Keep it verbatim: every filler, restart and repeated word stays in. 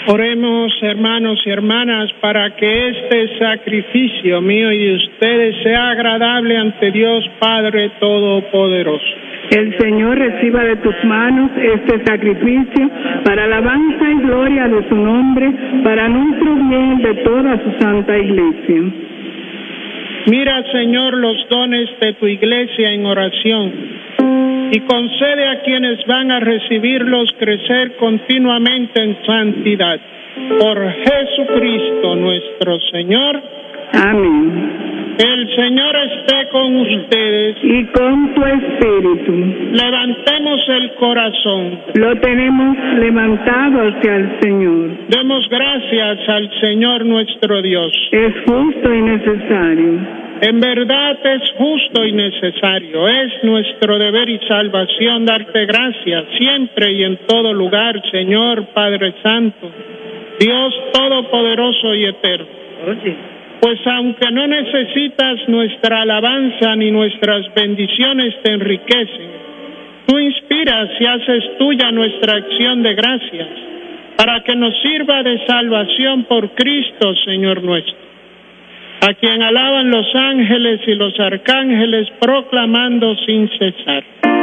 Oremos, hermanos y hermanas, para que este sacrificio mío y de ustedes sea agradable ante Dios Padre Todopoderoso. El Señor reciba de tus manos este sacrificio para alabanza y gloria de su nombre, para nuestro bien de toda su santa iglesia. Mira, Señor, los dones de tu iglesia en oración y concede a quienes van a recibirlos crecer continuamente en santidad. Por Jesucristo nuestro Señor. Amén. El Señor esté con ustedes. Y con tu espíritu. Levantemos el corazón. Lo tenemos levantado hacia el Señor. Demos gracias al Señor nuestro Dios. Es justo y necesario. En verdad es justo y necesario. Es nuestro deber y salvación darte gracias siempre y en todo lugar, Señor Padre Santo, Dios Todopoderoso y Eterno. Oye. Pues aunque no necesitas nuestra alabanza ni nuestras bendiciones te enriquecen, tú inspiras y haces tuya nuestra acción de gracias, para que nos sirva de salvación por Cristo, Señor nuestro, a quien alaban los ángeles y los arcángeles proclamando sin cesar.